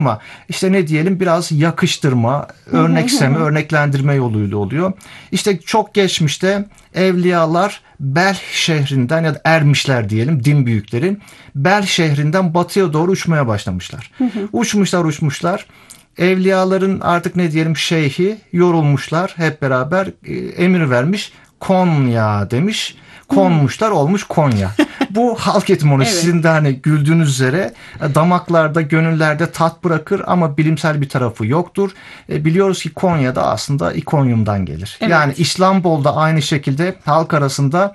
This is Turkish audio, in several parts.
ama işte ne diyelim biraz yakıştırma, örnekseme, örneklendirme yoluyla oluyor. İşte çok geçmişte evliyalar Belh şehrinden ya da ermişler diyelim din büyükleri Belh şehrinden batıya doğru uçmaya başlamışlar. Uçmuşlar. Evliyaların artık ne diyelim şeyhi yorulmuşlar hep beraber emir vermiş Konya demiş. Konmuşlar olmuş Konya. Bu halk etimolojisi Evet. sizin de hani güldüğünüz üzere damaklarda, gönüllerde tat bırakır ama bilimsel bir tarafı yoktur. Biliyoruz ki Konya'da aslında İkonyum'dan gelir. Evet. Yani İstanbul'da aynı şekilde halk arasında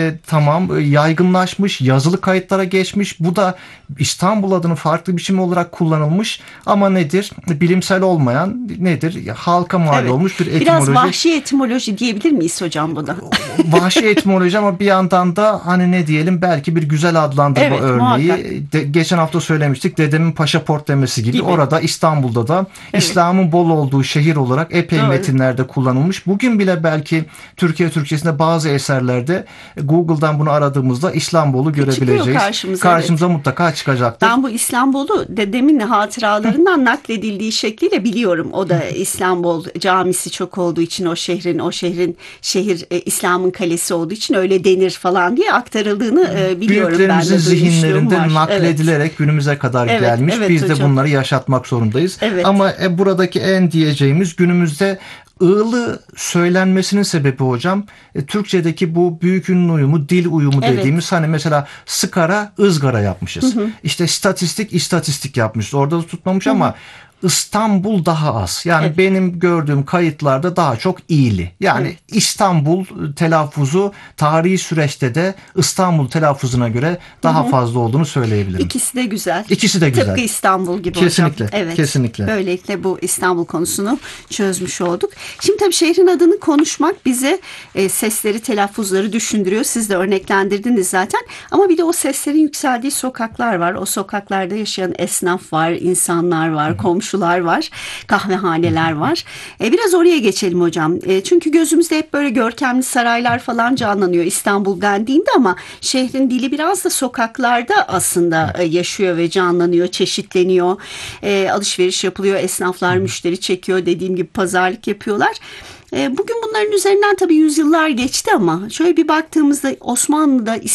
tamam yaygınlaşmış, yazılı kayıtlara geçmiş. Bu da İstanbul adını farklı biçim olarak kullanılmış ama nedir? Bilimsel olmayan nedir? Halka mal Evet. olmuş bir etimoloji. Biraz vahşi etimoloji diyebilir miyiz hocam buna? Vahşi etimoloji ama bir yandan da hani ne diyelim belki bir güzel adlandırma Evet, örneği. Geçen hafta söylemiştik dedemin pasaport demesi gibi. Orada İstanbul'da da İslam'ın bol olduğu şehir olarak epey Doğru. metinlerde kullanılmış. Bugün bile belki Türkiye Türkçesinde bazı eserlerde Google'dan bunu aradığımızda İstanbul'u görebileceğiz. Karşımıza, mutlaka çıkacaktır. Ben bu İstanbul'u dedemin hatıralarından nakledildiği şekliyle biliyorum. O da İstanbul camisi çok olduğu için o şehrin İslam'ın kalesi olduğu için öyle denir falan diye aktarıldığını biliyorum. Büyüklerimizin ben de zihinlerinde var. nakledilerek günümüze kadar gelmiş. Evet, Biz de hocam. bunları yaşatmak zorundayız. Evet. Ama buradaki en diyeceğimiz günümüzde ığlı söylenmesinin sebebi hocam Türkçedeki bu büyük ünlü uyumu, dil uyumu dediğimiz hani mesela sıkara ızgara yapmışız. İşte istatistik yapmışız. Orada da tutmamış ama İstanbul daha az. Yani benim gördüğüm kayıtlarda daha çok iyili. Yani İstanbul telaffuzu tarihi süreçte de İstanbul telaffuzuna göre daha fazla olduğunu söyleyebilirim. İkisi de güzel. İkisi de güzel. Tıpkı İstanbul gibi Kesinlikle, hocam. Evet. kesinlikle. Böylelikle bu İstanbul konusunu çözmüş olduk. Şimdi tabii şehrin adını konuşmak bize sesleri, telaffuzları düşündürüyor. Siz de örneklendirdiniz zaten. Ama bir de o seslerin yükseldiği sokaklar var. O sokaklarda yaşayan esnaf var, insanlar var, komşular var, kahvehaneler var. Biraz oraya geçelim hocam. Çünkü gözümüzde hep böyle görkemli saraylar falan canlanıyor İstanbul dendiğinde ama şehrin dili biraz da sokaklarda aslında yaşıyor ve canlanıyor, çeşitleniyor. Alışveriş yapılıyor, esnaflar müşteri çekiyor, dediğim gibi pazarlık yapıyorlar. Bugün bunların üzerinden tabii yüzyıllar geçti ama şöyle bir baktığımızda Osmanlı'da